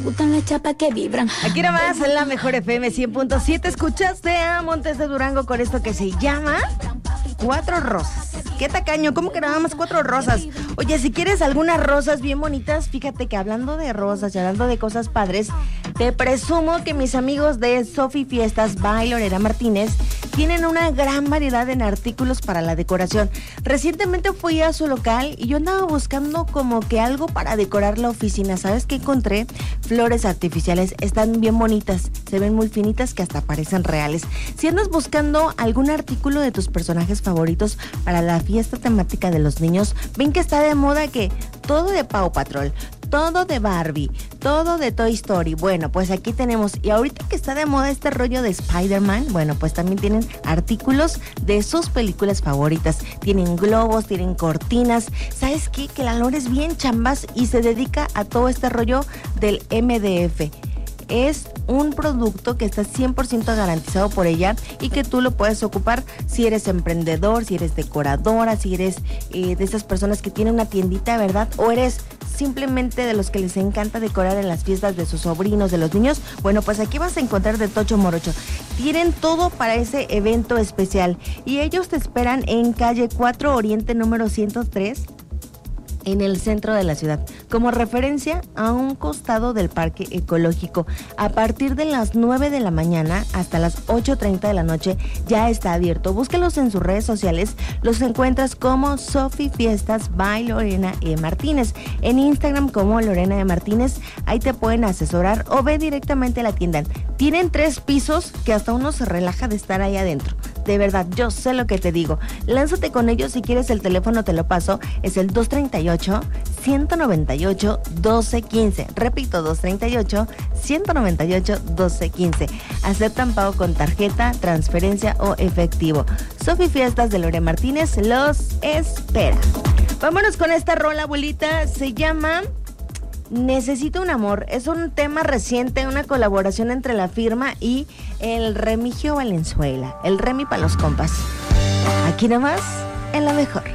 Gustan las chapas que vibran. Aquí nomás en la mejor FM 100.7 escuchaste a Montes de Durango con esto que se llama Cuatro Rosas. Qué tacaño, ¿cómo que nada más 4 rosas? Oye, si quieres algunas rosas bien bonitas, fíjate que hablando de rosas y hablando de cosas padres, te presumo que mis amigos de Sofi Fiestas by Lorena Martínez tienen una gran variedad en artículos para la decoración. Recientemente fui a su local y yo andaba buscando como que algo para decorar la oficina. ¿Sabes qué encontré? Flores artificiales, están bien bonitas, se ven muy finitas que hasta parecen reales. Si andas buscando algún artículo de tus personajes favoritos para la fiesta temática de los niños, ven que está de moda que todo de Paw Patrol, todo de Barbie, todo de Toy Story. Bueno, pues aquí tenemos, y ahorita que está de moda este rollo de Spider-Man, bueno, pues también tienen artículos de sus películas favoritas. Tienen globos, tienen cortinas. ¿Sabes qué? Que la Lore es bien chambas y se dedica a todo este rollo del MDF. Es un producto que está 100% garantizado por ella y que tú lo puedes ocupar si eres emprendedor, si eres decoradora, si eres de esas personas que tienen una tiendita, ¿verdad? O eres simplemente de los que les encanta decorar en las fiestas de sus sobrinos, de los niños. Bueno, pues aquí vas a encontrar de Tocho Morocho. Tienen todo para ese evento especial y ellos te esperan en calle 4 Oriente número 103, en el centro de la ciudad, como referencia a un costado del parque ecológico. A partir de las 9 de la mañana hasta las 8:30 de la noche ya está abierto. Búscalos en sus redes sociales, los encuentras como Sofi Fiestas by Lorena E. Martínez, en Instagram como Lorena E. Martínez, ahí te pueden asesorar o ve directamente a la tienda. Tienen 3 pisos que hasta uno se relaja de estar ahí adentro. De verdad, yo sé lo que te digo. Lánzate con ellos, si quieres el teléfono te lo paso, es el 238-198-1215. Repito, 238-198-1215. Aceptan pago con tarjeta, transferencia o efectivo. Sofi Fiestas de Lorena Martínez los espera. Vámonos con esta rola, abuelita. Se llama Necesito un amor. Es un tema reciente, una colaboración entre la firma y el Remigio Valenzuela. El Remy para los compas. Aquí nomás, en la mejor.